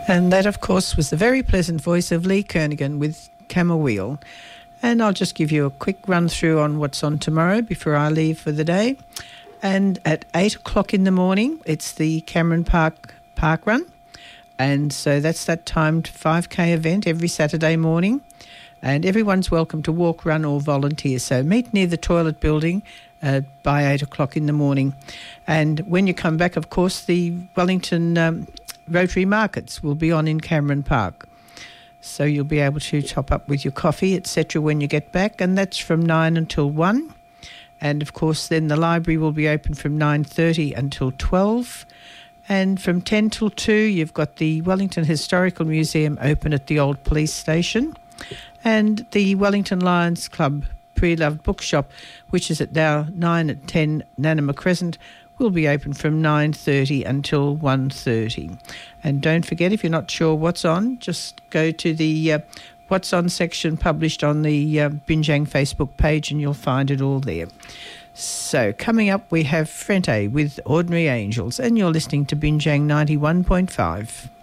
And that, of course, was the very pleasant voice of Lee Kernaghan with Camberwheel. And I'll just give you a quick run through on what's on tomorrow before I leave for the day. And at 8 o'clock in the morning, it's the Cameron Park Run. And so that's that timed 5K event every Saturday morning. And everyone's welcome to walk, run or volunteer. So meet near the toilet building by 8 o'clock in the morning. And when you come back, of course, the Wellington Rotary Markets will be on in Cameron Park. So you'll be able to top up with your coffee, etc. when you get back. And that's from 9 until 1. And, of course, then the library will be open from 9:30 until 12. And from 10 till 2, you've got the Wellington Historical Museum open at the old police station. And the Wellington Lions Club Pre-Loved Bookshop, which is at now 9 at 10 Nanama Crescent, will be open from 9:30 until 1:30. And don't forget, if you're not sure what's on, just go to the What's On section published on the Binjang Facebook page and you'll find it all there. So coming up, we have Frente with Ordinary Angels, and you're listening to Binjang 91.5.